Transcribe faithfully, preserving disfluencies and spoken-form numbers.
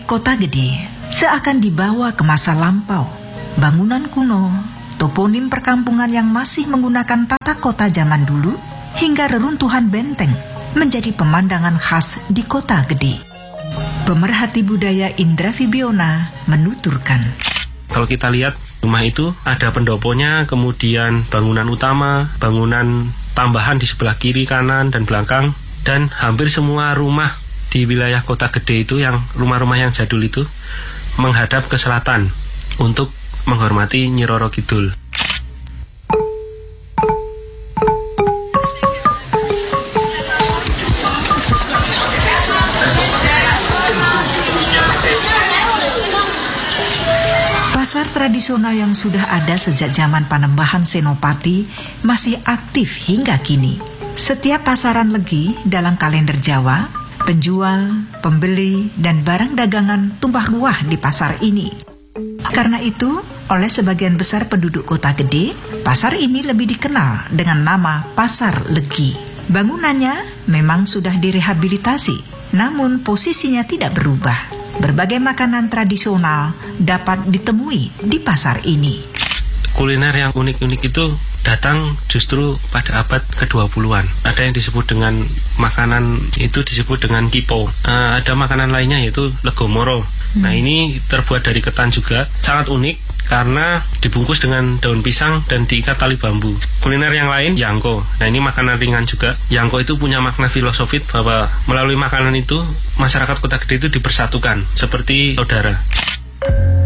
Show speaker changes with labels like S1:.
S1: Kota Gede seakan dibawa ke masa lampau. Bangunan kuno, toponim perkampungan yang masih menggunakan tata kota zaman dulu, hingga reruntuhan benteng menjadi pemandangan khas di Kota Gede. Pemerhati budaya Indra Fibiona menuturkan,
S2: kalau kita lihat rumah itu ada pendoponya, kemudian bangunan utama, bangunan tambahan di sebelah kiri, kanan, dan belakang, dan hampir semua rumah di wilayah Kota Gede itu, yang rumah-rumah yang jadul itu, menghadap ke selatan untuk menghormati Nyi Roro Kidul.
S1: Pasar tradisional yang sudah ada sejak zaman Panembahan Senopati masih aktif hingga kini. Setiap pasaran legi dalam kalender Jawa, penjual, pembeli, dan barang dagangan tumpah ruah di pasar ini. Karena itu, oleh sebagian besar penduduk Kota Gede, pasar ini lebih dikenal dengan nama Pasar Legi. Bangunannya memang sudah direhabilitasi, namun posisinya tidak berubah. Berbagai makanan tradisional dapat ditemui di pasar ini.
S2: Kuliner yang unik-unik itu datang justru pada abad kedua puluhan. Ada yang disebut dengan makanan itu disebut dengan kipo. Uh, ada makanan lainnya yaitu legomoro. Hmm. Nah, ini terbuat dari ketan juga, sangat unik karena dibungkus dengan daun pisang dan diikat tali bambu. Kuliner yang lain, yangko. Nah, ini makanan ringan juga. Yangko itu punya makna filosofis bahwa melalui makanan itu masyarakat Kota Gede itu dipersatukan seperti saudara.